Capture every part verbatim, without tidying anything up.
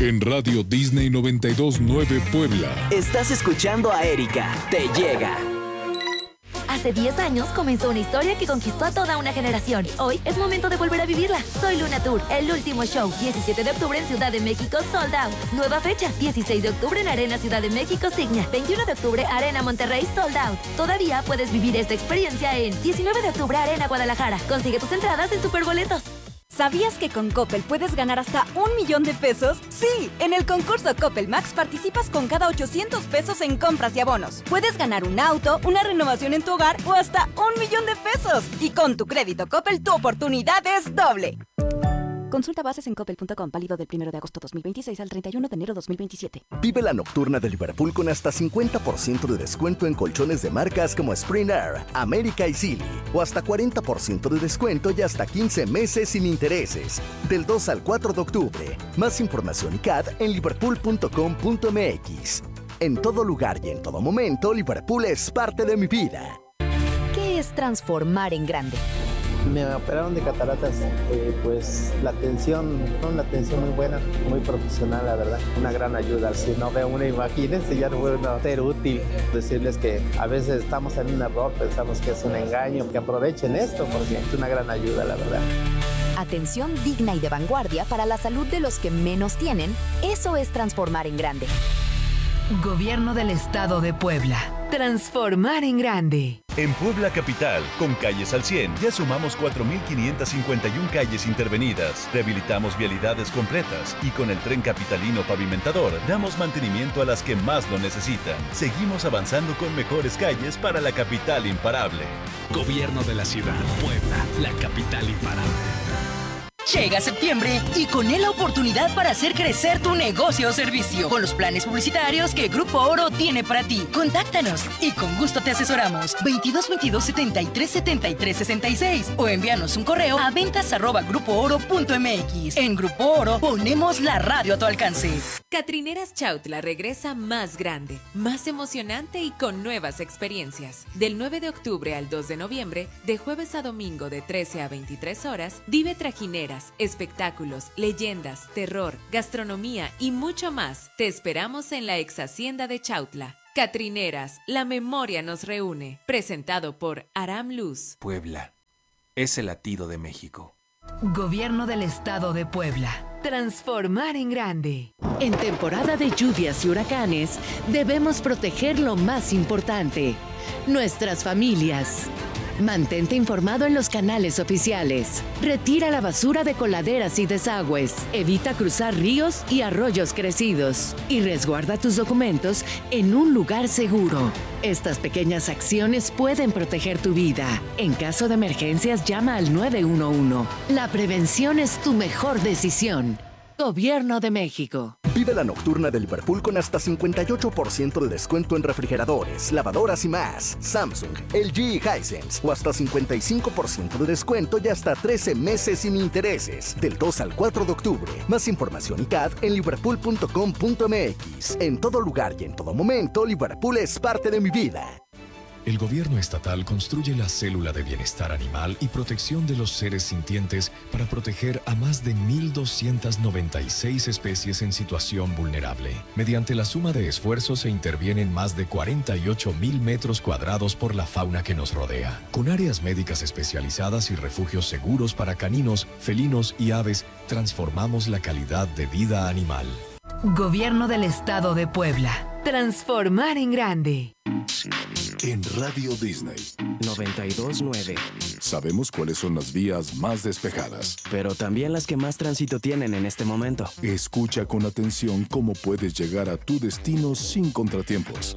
En Radio Disney noventa y dos punto nueve Puebla. Estás escuchando a Erika. Te llega. Hace diez años comenzó una historia que conquistó a toda una generación. Hoy es momento de volver a vivirla. Soy Luna Tour, el último show. diecisiete de octubre en Ciudad de México, sold out. Nueva fecha, dieciséis de octubre en Arena Ciudad de México, Signia. veintiuno de octubre, Arena Monterrey, sold out. Todavía puedes vivir esta experiencia en diecinueve de octubre, Arena Guadalajara. Consigue tus entradas en Superboletos. ¿Sabías que con Coppel puedes ganar hasta un millón de pesos? Sí, en el concurso Coppel Max participas con cada ochocientos pesos en compras y abonos. Puedes ganar un auto, una renovación en tu hogar o hasta un millón de pesos. Y con tu crédito Coppel, tu oportunidad es doble. Consulta bases en coppel punto com, válido del primero de agosto dos mil veintiséis al treinta y uno de enero dos mil veintisiete. Vive la nocturna de Liverpool con hasta cincuenta por ciento de descuento en colchones de marcas como Spring Air, América y Silly. O hasta cuarenta por ciento de descuento y hasta quince meses sin intereses. Del dos al cuatro de octubre. Más información y C A D en liverpool punto com punto m x. En todo lugar y en todo momento, Liverpool es parte de mi vida. ¿Qué es transformar en grande? Me operaron de cataratas, eh, pues la atención, una atención muy buena, muy profesional, la verdad, una gran ayuda. Si no ve una, imagínense, ya no puede ser útil. Decirles que a veces estamos en un error, pensamos que es un engaño, que aprovechen esto porque es una gran ayuda, la verdad. Atención digna y de vanguardia para la salud de los que menos tienen, eso es transformar en grande. Gobierno del Estado de Puebla. Transformar en grande. En Puebla Capital, con calles al cien, ya sumamos cuatro mil quinientas cincuenta y una calles intervenidas. Rehabilitamos vialidades completas y con el tren capitalino pavimentador damos mantenimiento a las que más lo necesitan. Seguimos avanzando con mejores calles para la capital imparable. Gobierno de la ciudad, Puebla, la capital imparable. Llega septiembre y con él la oportunidad para hacer crecer tu negocio o servicio con los planes publicitarios que Grupo Oro tiene para ti. Contáctanos y con gusto te asesoramos. veintidós veintidós setenta y tres setenta y tres sesenta y seis o envíanos un correo a ventas arroba grupo oro punto m x. En Grupo Oro ponemos la radio a tu alcance. Catrineras Chautla regresa más grande, más emocionante y con nuevas experiencias. Del nueve de octubre al dos de noviembre, de jueves a domingo de trece a veintitrés horas, vive trajineras, espectáculos, leyendas, terror, gastronomía y mucho más. Te esperamos en la ex hacienda de Chautla. Catrineras, la memoria nos reúne. Presentado por Aram Luz. Puebla es el latido de México. Gobierno del Estado de Puebla. Transformar en grande. En temporada de lluvias y huracanes, debemos proteger lo más importante: nuestras familias. Mantente informado en los canales oficiales. Retira la basura de coladeras y desagües. Evita cruzar ríos y arroyos crecidos. Y resguarda tus documentos en un lugar seguro. Estas pequeñas acciones pueden proteger tu vida. En caso de emergencias, llama al nueve uno uno. La prevención es tu mejor decisión. Gobierno de México. Vive la nocturna de Liverpool con hasta cincuenta y ocho por ciento de descuento en refrigeradores, lavadoras y más. Samsung, L G y Hisense. O hasta cincuenta y cinco por ciento de descuento y hasta trece meses sin intereses. Del dos al cuatro de octubre. Más información y C A D en liverpool punto com punto m x. En todo lugar y en todo momento, Liverpool es parte de mi vida. El gobierno estatal construye la célula de bienestar animal y protección de los seres sintientes para proteger a más de mil doscientas noventa y seis especies en situación vulnerable. Mediante la suma de esfuerzos se intervienen más de cuarenta y ocho mil metros cuadrados por la fauna que nos rodea. Con áreas médicas especializadas y refugios seguros para caninos, felinos y aves, transformamos la calidad de vida animal. Gobierno del Estado de Puebla. Transformar en grande. En Radio Disney noventa y dos punto nueve. Sabemos cuáles son las vías más despejadas, pero también las que más tránsito tienen en este momento. Escucha con atención cómo puedes llegar a tu destino sin contratiempos.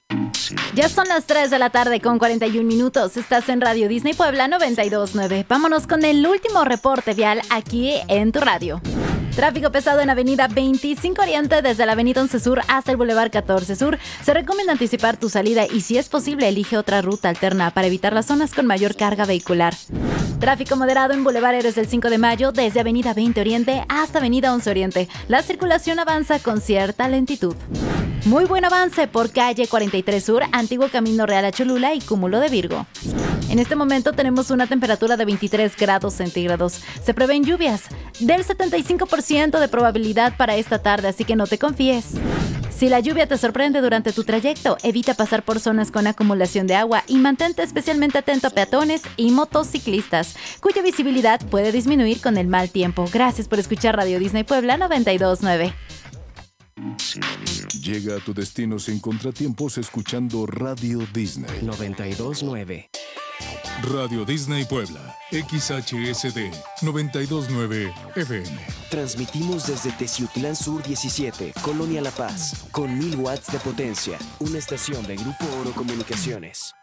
Ya son las tres de la tarde con cuarenta y un minutos. Estás en Radio Disney Puebla noventa y dos punto nueve. Vámonos con el último reporte vial aquí en tu radio. Tráfico pesado en Avenida veinticinco Oriente desde la Avenida once Sur hasta el Boulevard catorce Sur. Se recomienda anticipar tu salida y, si es posible, elige otra ruta alterna para evitar las zonas con mayor carga vehicular. Tráfico moderado en Boulevard Héroes del cinco de Mayo desde Avenida veinte Oriente hasta Avenida once Oriente. La circulación avanza con cierta lentitud. Muy buen avance por calle cuarenta y tres Sur, antiguo Camino Real a Cholula y Cúmulo de Virgo. En este momento tenemos una temperatura de veintitrés grados centígrados. Se prevén lluvias del setenta y cinco por ciento de probabilidad para esta tarde, así que no te confíes. Si la lluvia te sorprende durante tu trayecto, evita pasar por zonas con acumulación de agua y mantente especialmente atento a peatones y motociclistas, cuya visibilidad puede disminuir con el mal tiempo. Gracias por escuchar Radio Disney Puebla noventa y dos punto nueve. Llega a tu destino sin contratiempos escuchando Radio Disney noventa y dos punto nueve. Radio Disney Puebla, X H S D noventa y dos punto nueve F M. Transmitimos desde Teciutlán Sur diecisiete, Colonia La Paz, con mil watts de potencia, una estación de Grupo Oro Comunicaciones.